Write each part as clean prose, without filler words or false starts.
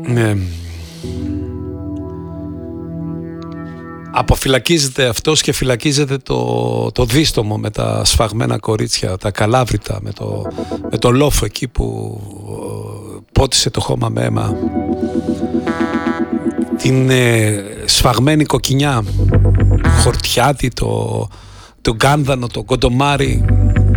Αποφυλακίζεται αυτός και φυλακίζεται το δίστομο με τα σφαγμένα κορίτσια, τα καλάβρητα, με το λόφο εκεί που πότισε το χώμα με αίμα, την σφαγμένη κοκκινιά, χορτιάτη, το γκάνδανο, το κοντομάρι.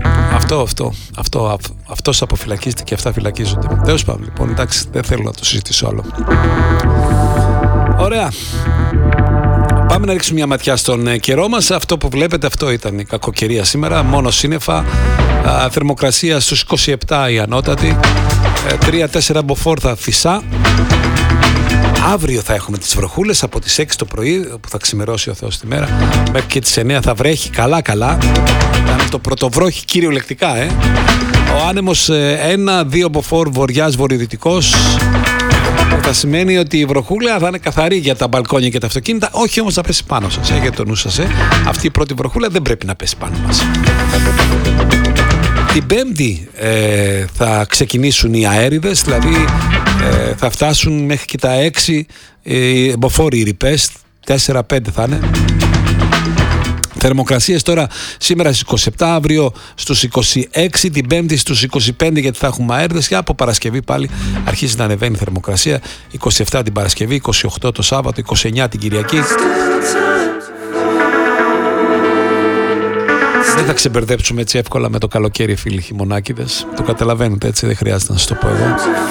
Αυτός αποφυλακίζεται και αυτά φυλακίζονται. Τέλος πάντων, λοιπόν, εντάξει, δεν θέλω να το συζητήσω άλλο. Ωραία. Πάμε να ρίξουμε μια ματιά στον καιρό μας. Αυτό που βλέπετε, αυτό ήταν η κακοκαιρία σήμερα. Μόνο σύννεφα. Θερμοκρασία στους 27 η ανώτατη. 3-4 μποφόρ θα φυσά. Αύριο θα έχουμε τις βροχούλες από τις 6 το πρωί, που θα ξημερώσει ο Θεός τη μέρα, μέχρι και τις 9 θα βρέχει καλά. Είναι το πρωτοβρόχι κυριολεκτικά, Ο άνεμος 1-2 μποφόρ βορειάς βορειοδυτικός. Θα σημαίνει ότι η βροχούλα θα είναι καθαρή για τα μπαλκόνια και τα αυτοκίνητα, όχι όμως να πέσει πάνω σας. Έχετε το νου σας, Αυτή η πρώτη βροχούλα δεν πρέπει να πέσει πάνω μας. Την Πέμπτη θα ξεκινήσουν οι αέριδες, δηλαδή θα φτάσουν μέχρι και τα 6 μποφόρ οι ρηπές, 4-5 θα είναι. Θερμοκρασίες τώρα σήμερα στις 27, αύριο στους 26, την Πέμπτη στους 25, γιατί θα έχουμε αέριδες, και από Παρασκευή πάλι αρχίζει να ανεβαίνει η θερμοκρασία. 27 την Παρασκευή, 28 το Σάββατο, 29 την Κυριακή. Δεν θα ξεμπερδέψουμε έτσι εύκολα με το καλοκαίρι, φίλοι χειμωνάκηδες. Το καταλαβαίνετε, έτσι, δεν χρειάζεται να σας το πω εγώ.